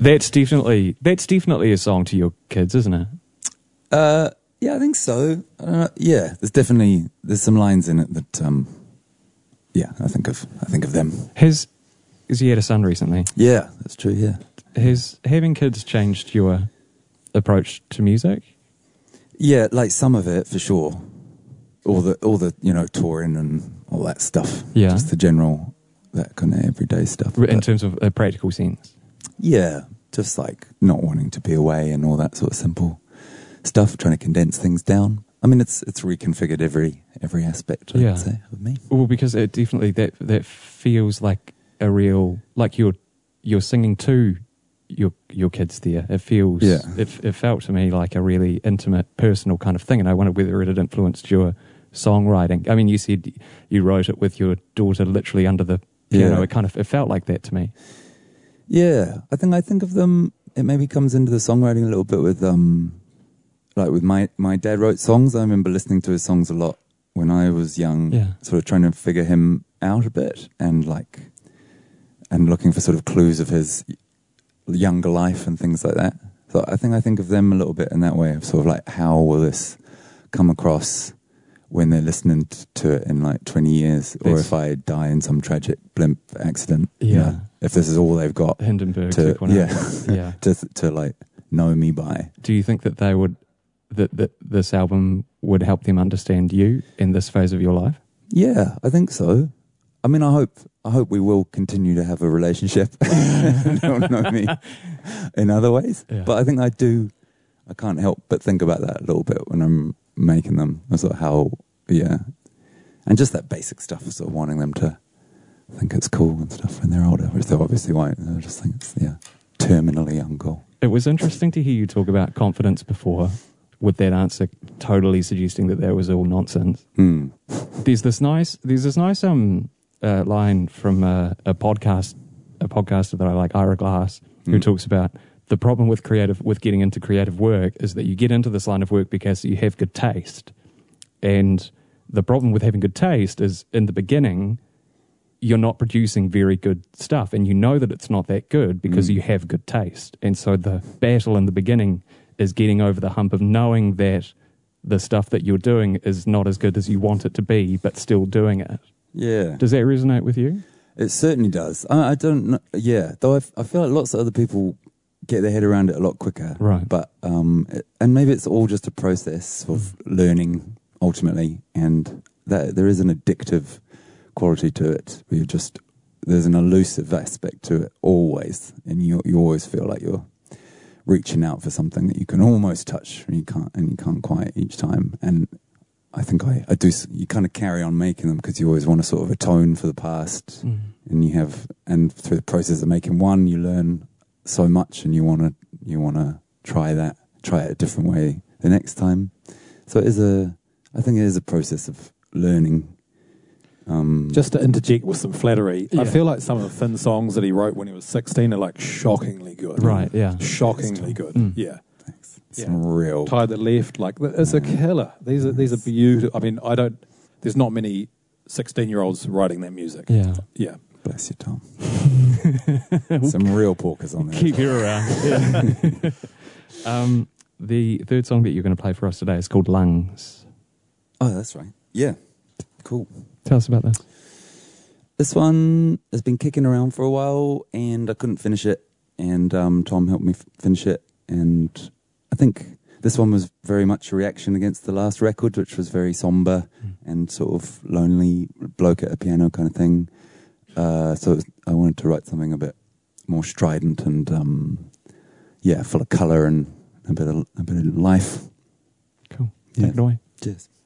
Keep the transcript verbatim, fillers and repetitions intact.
That's definitely that's definitely a song to your kids, isn't it? Uh, yeah, I think so. Uh, yeah, there's definitely there's some lines in it that, um, yeah, I think of. I think of them. Has has he had a son recently? Yeah, that's true. Yeah. Has having kids changed your approach to music? Yeah, like some of it for sure. All the all the you know touring and all that stuff. Yeah, just the general that kind of everyday stuff. In but, terms of a practical sense. Yeah, just like not wanting to be away and all that sort of simple stuff. Trying to condense things down. I mean, it's it's reconfigured every every aspect. I'd yeah. say of me. Well, because it definitely that that feels like a real like you're you're singing to your your kids there. It feels yeah. it it felt to me like a really intimate, personal kind of thing, and I wondered whether it had influenced your songwriting. I mean, you said you wrote it with your daughter literally under the piano. Yeah. It kind of it felt like that to me. Yeah, I think I think of them. It maybe comes into the songwriting a little bit with um, like with my my dad wrote songs. I remember listening to his songs a lot when I was young. Yeah. Sort of trying to figure him out a bit and like and looking for sort of clues of his younger life and things like that. So I think I think of them a little bit in that way of sort of like how will this come across when they're listening t- to it in like twenty years, or That's, if I die in some tragic blimp accident. Yeah. You know, if this is all they've got Hindenburg to, yeah, yeah, to to like know me by. Do you think that they would that that this album would help them understand you in this phase of your life? Yeah, I think so. I mean, I hope I hope we will continue to have a relationship. They'll know me in other ways, yeah. but I think I do. I can't help but think about that a little bit when I'm making them. Sort of how, yeah, and just that basic stuff of sort of wanting them to think it's cool and stuff when they're older, which they obviously won't. I just think it's yeah, terminally uncool. It was interesting to hear you talk about confidence before, with that answer totally suggesting that that was all nonsense. Mm. There's this nice, there's this nice um uh, line from a, a podcast, a podcaster that I like, Ira Glass, who Mm. talks about the problem with creative, with getting into creative work is that you get into this line of work because you have good taste, and the problem with having good taste is in the beginning you're not producing very good stuff, and you know that it's not that good because Mm. you have good taste. And so the battle in the beginning is getting over the hump of knowing that the stuff that you're doing is not as good as you want it to be, but still doing it. Yeah. Does that resonate with you? It certainly does. I, I don't know. Yeah, though I, f- I feel like lots of other people get their head around it a lot quicker. Right. But, um, it, and maybe it's all just a process of mm. learning ultimately, and that there is an addictive quality to it where you just, there's an elusive aspect to it always, and you you always feel like you're reaching out for something that you can almost touch and you can't, and you can't quite each time. And I think I, I do, you kind of carry on making them because you always want to sort of atone for the past. Mm. And you have, and through the process of making one, you learn so much, and you want to, you want to try that, try it a different way the next time. So it is a, I think it is a process of learning. Um, Just to interject with some flattery, yeah. I feel like some of the Finn songs that he wrote when he was sixteen are like shockingly good. Right, yeah. Shockingly good. Mm. Yeah. Thanks. Yeah. Some real. Tide That Left, like, it's a killer. These are these are beautiful. I mean, I don't, there's not many sixteen-year-olds writing that music. Yeah. Yeah. Bless you, Tom. Some real porkers on there. Keep you around. Yeah. um, the third song that you're going to play for us today is called Lungs. Oh, that's right. Yeah. Cool. Tell us about that. This one has been kicking around for a while, and I couldn't finish it, and um, Tom helped me f- finish it, and I think this one was very much a reaction against the last record, which was very somber mm. and sort of lonely, bloke at a piano kind of thing. Uh, so it was, I wanted to write something a bit more strident and um, yeah, full of colour and a bit of a bit of life. Cool. Yeah. Take it away. Cheers.